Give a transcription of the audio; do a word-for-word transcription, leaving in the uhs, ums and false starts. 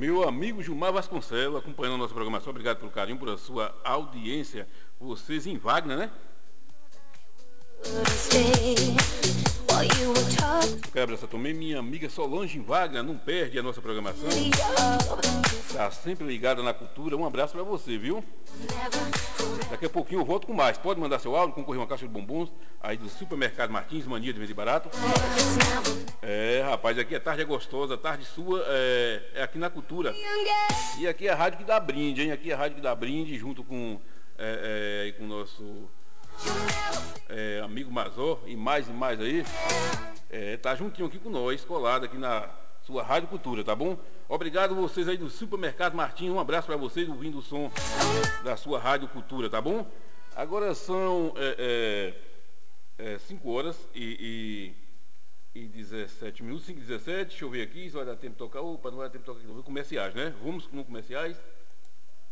Meu amigo Gilmar Vasconcelos, acompanhando a nossa programação, obrigado pelo carinho, por a sua audiência. Vocês em Wagner, né? Eu quero abraçar também minha amiga Solange Wagner, não perde a nossa programação. Tá sempre ligada na cultura. Um abraço pra você, viu? Daqui a pouquinho eu volto com mais. Pode mandar seu áudio, concorrer uma caixa de bombons aí do Supermercado Martins, mania de vender barato. É, rapaz, aqui a tarde é gostosa, a tarde sua é, é aqui na cultura. E aqui é a rádio que dá brinde, hein? Aqui é a rádio que dá brinde, junto com, é, é, com o nosso é, amigo Mazó e mais e mais aí. É, tá juntinho aqui com nós, colado aqui na sua Rádio Cultura, tá bom? Obrigado vocês aí do Supermercado Martins, um abraço para vocês ouvindo o som da sua Rádio Cultura, tá bom? Agora são é, é, é, cinco horas e, e, e dezessete minutos, cinco e dezessete, deixa eu ver aqui, se vai dar tempo de tocar, opa, não vai dar tempo de tocar aqui, comerciais, né? Vamos com comerciais.